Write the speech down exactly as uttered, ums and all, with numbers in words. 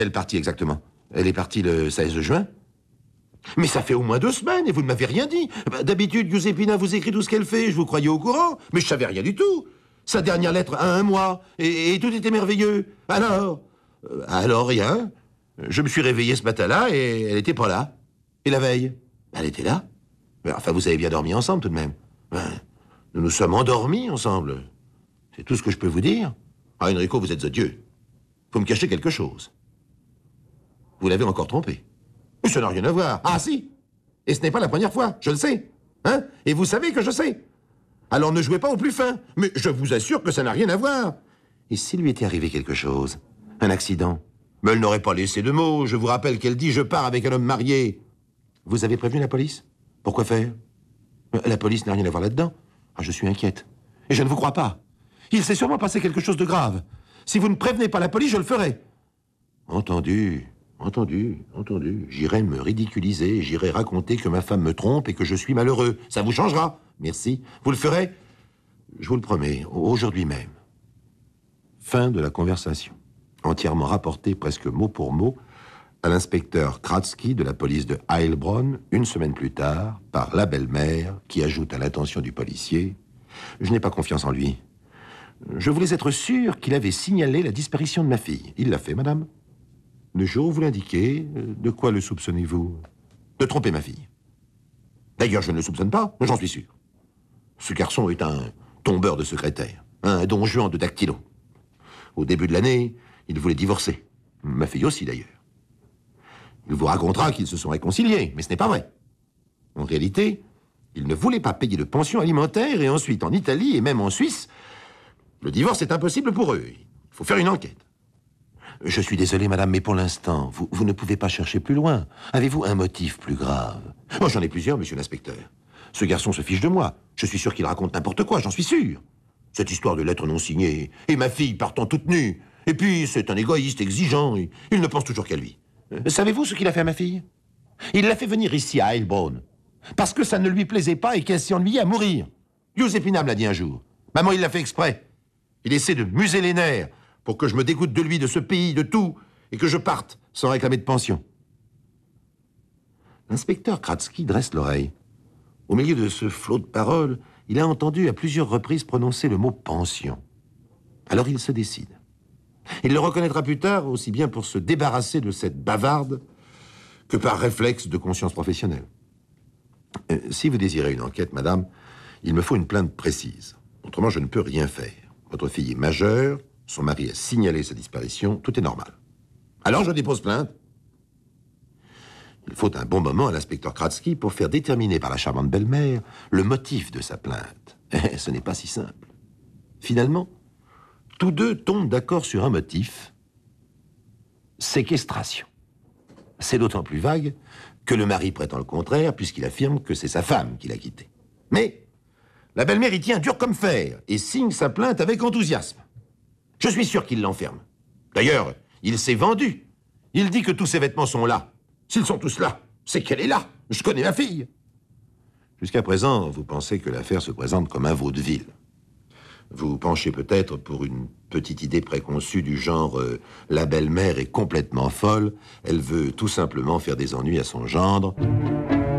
Quelle partie exactement? Elle est partie le seize juin? Mais ça fait au moins deux semaines et vous ne m'avez rien dit. D'habitude, Giuseppina vous écrit tout ce qu'elle fait, je vous croyais au courant, mais je savais rien du tout. Sa dernière lettre a un mois, et, et tout était merveilleux. Alors euh, Alors rien. Je me suis réveillé ce matin-là et elle était pas là. Et la veille? Elle était là. Mais enfin, vous avez bien dormi ensemble tout de même. Ben, nous nous sommes endormis ensemble. C'est tout ce que je peux vous dire. Ah, Enrico, vous êtes odieux. Vous me cachez quelque chose. Vous l'avez encore trompé. Mais ça n'a rien à voir. Ah, si. Et ce n'est pas la première fois, je le sais. Hein? Et vous savez que je sais. Alors ne jouez pas au plus fin. Mais je vous assure que ça n'a rien à voir. Et s'il lui était arrivé quelque chose? Un accident? Mais elle n'aurait pas laissé de mots. Je vous rappelle qu'elle dit « je pars avec un homme marié ». Vous avez prévenu la police? Pourquoi faire? La police n'a rien à voir là-dedans. Ah, je suis inquiète. Et je ne vous crois pas. Il s'est sûrement passé quelque chose de grave. Si vous ne prévenez pas la police, je le ferai. Entendu, entendu, entendu. J'irai me ridiculiser, j'irai raconter que ma femme me trompe et que je suis malheureux. Ça vous changera. Merci. Vous le ferez? Je vous le promets, aujourd'hui même. Fin de la conversation. Entièrement rapportée, presque mot pour mot, à l'inspecteur Kratzky de la police de Heilbronn, une semaine plus tard, par la belle-mère, qui ajoute à l'attention du policier « Je n'ai pas confiance en lui. Je voulais être sûr qu'il avait signalé la disparition de ma fille. Il l'a fait, madame. Le jour où vous l'indiquez, de quoi le soupçonnez-vous? De tromper ma fille. D'ailleurs, je ne le soupçonne pas, j'en suis sûr. Ce garçon est un tombeur de secrétaire, un don Juan de dactylo. Au début de l'année, il voulait divorcer. Ma fille aussi, d'ailleurs. Il vous racontera qu'ils se sont réconciliés, mais ce n'est pas vrai. En réalité, il ne voulait pas payer de pension alimentaire, et ensuite, en Italie et même en Suisse, le divorce est impossible pour eux. Il faut faire une enquête. Je suis désolé, madame, mais pour l'instant, vous, vous ne pouvez pas chercher plus loin. Avez-vous un motif plus grave? Oh, j'en ai plusieurs, monsieur l'inspecteur. Ce garçon se fiche de moi. Je suis sûr qu'il raconte n'importe quoi, j'en suis sûr. Cette histoire de lettres non signées, et ma fille partant toute nue. Et puis, c'est un égoïste exigeant, il, il ne pense toujours qu'à lui. Euh, Savez-vous ce qu'il a fait à ma fille? Il l'a fait venir ici, à Heilbronn, parce que ça ne lui plaisait pas et qu'elle s'y ennuyait à mourir. Giuseppina me l'a dit un jour. Maman, il l'a fait exprès. Il essaie de muser les nerfs pour que je me dégoûte de lui, de ce pays, de tout, et que je parte sans réclamer de pension. L'inspecteur Kratzky dresse l'oreille. Au milieu de ce flot de paroles, il a entendu à plusieurs reprises prononcer le mot « pension ». Alors il se décide. Il le reconnaîtra plus tard, aussi bien pour se débarrasser de cette bavarde que par réflexe de conscience professionnelle. Euh, si vous désirez une enquête, madame, il me faut une plainte précise. Autrement, je ne peux rien faire. Votre fille est majeure, son mari a signalé sa disparition, tout est normal. Alors je dépose plainte. Il faut un bon moment à l'inspecteur Kratzky pour faire déterminer par la charmante belle-mère le motif de sa plainte. Et ce n'est pas si simple. Finalement, tous deux tombent d'accord sur un motif. Séquestration. C'est d'autant plus vague que le mari prétend le contraire, puisqu'il affirme que c'est sa femme qui l'a quitté. Mais la belle-mère y tient dur comme fer et signe sa plainte avec enthousiasme. Je suis sûr qu'il l'enferme. D'ailleurs, il s'est vendu. Il dit que tous ses vêtements sont là. S'ils sont tous là, c'est qu'elle est là. Je connais ma fille. Jusqu'à présent, vous pensez que l'affaire se présente comme un vaudeville. Vous penchez peut-être pour une petite idée préconçue du genre euh, « la belle-mère est complètement folle, elle veut tout simplement faire des ennuis à son gendre ».